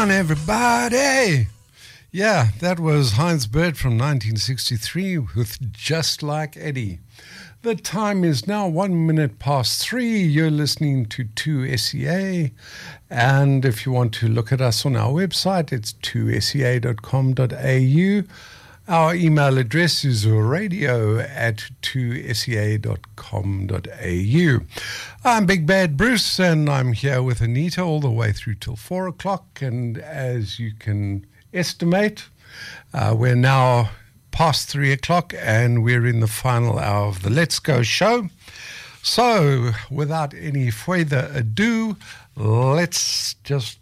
on, everybody. Yeah, that was Heinz Bird from 1963 with Just Like Eddie. The time is now 1 minute past 3. You're listening to 2SEA. And if you want to look at us on our website, it's 2sea.com.au. Our email address is radio@2sea.com.au. I'm Big Bad Bruce, and I'm here with Anita all the way through till 4 o'clock. And as you can estimate, we're now past 3 o'clock, and we're in the final hour of the Let's Go show. So, without any further ado, let's just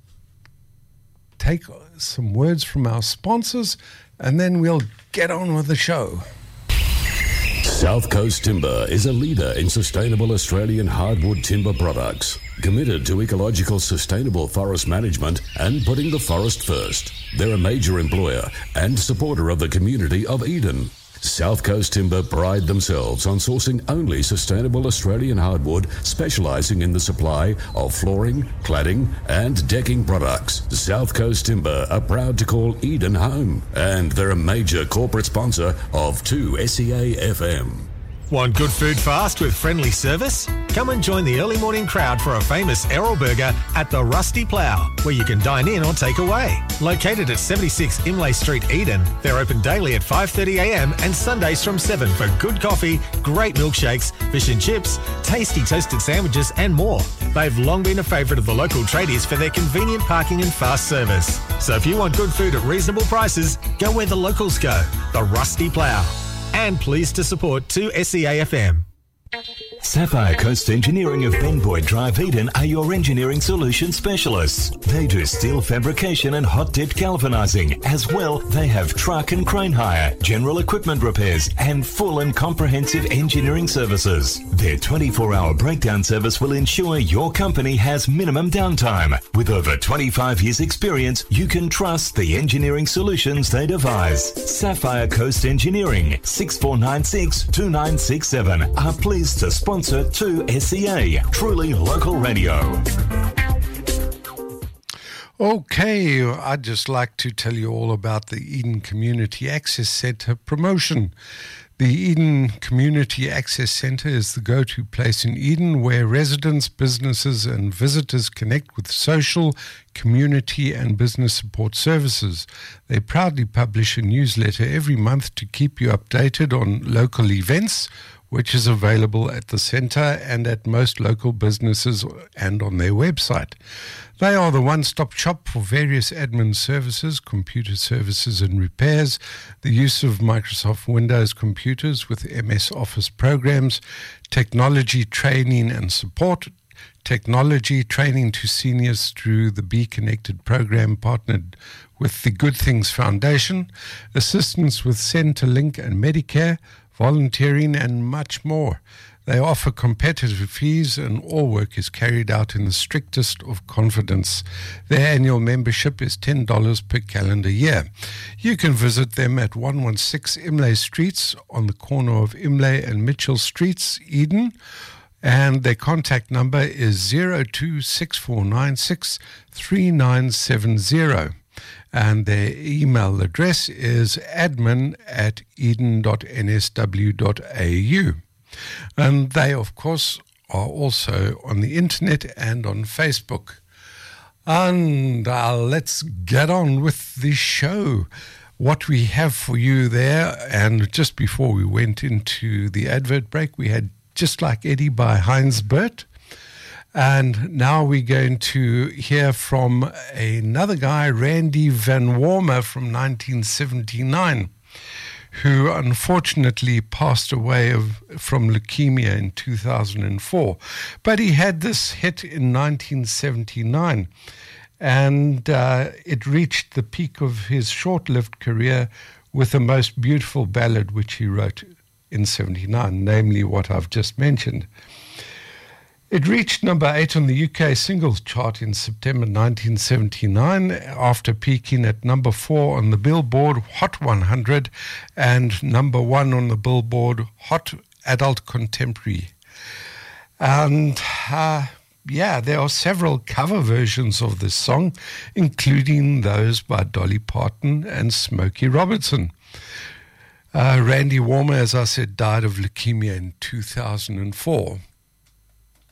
take some words from our sponsors, and then we'll get on with the show. South Coast Timber is a leader in sustainable Australian hardwood timber products, committed to ecological sustainable forest management and putting the forest first. They're a major employer and supporter of the community of Eden. South Coast Timber pride themselves on sourcing only sustainable Australian hardwood, specialising in the supply of flooring, cladding and decking products. South Coast Timber are proud to call Eden home, and they're a major corporate sponsor of 2SEA FM. Want good food fast with friendly service? Come and join the early morning crowd for a famous Errol burger at the Rusty Plough, where you can dine in or take away. Located at 76 Imlay Street, Eden, they're open daily at 5:30am and Sundays from 7 for good coffee, great milkshakes, fish and chips, tasty toasted sandwiches and more. They've long been a favourite of the local tradies for their convenient parking and fast service. So if you want good food at reasonable prices, go where the locals go, the Rusty Plough. And pleased to support 2SEA FM. Sapphire Coast Engineering of Benboyd Drive, Eden are your engineering solution specialists. They do steel fabrication and hot-dip galvanizing. As well, they have truck and crane hire, general equipment repairs, and full and comprehensive engineering services. Their 24-hour breakdown service will ensure your company has minimum downtime. With over 25 years' experience, you can trust the engineering solutions they devise. Sapphire Coast Engineering, 6496-2967, are pleased to sponsor 2SEA, truly local radio. Okay, I'd just like to tell you all about the Eden Community Access Centre promotion. The Eden Community Access Centre is the go-to place in Eden where residents, businesses and visitors connect with social, community and business support services. They proudly publish a newsletter every month to keep you updated on local events, which is available at the centre and at most local businesses and on their website. They are the one-stop shop for various admin services, computer services and repairs, the use of Microsoft Windows computers with MS Office programs, technology training and support, technology training to seniors through the Be Connected program partnered with the Good Things Foundation, assistance with Centrelink and Medicare, volunteering and much more. They offer competitive fees and all work is carried out in the strictest of confidence. Their annual membership is $10 per calendar year. You can visit them at 116 Imlay Streets on the corner of Imlay and Mitchell Streets, Eden, and their contact number is 0264963970. And their email address is admin@eden.nsw.au. And they, of course, are also on the internet and on Facebook. And let's get on with the show. What we have for you there, and just before we went into the advert break, we had Just Like Eddie by Heinz Bird. And now we're going to hear from another guy, Randy Van Warmer from 1979, who unfortunately passed away from leukemia in 2004. But he had this hit in 1979, and it reached the peak of his short-lived career with the most beautiful ballad which he wrote in 79, namely what I've just mentioned. It reached number 8 on the UK singles chart in September 1979 after peaking at number 4 on the Billboard Hot 100 and number 1 on the Billboard Hot Adult Contemporary. And there are several cover versions of this song, including those by Dolly Parton and Smokey Robertson. Randy Warmer, as I said, died of leukemia in 2004.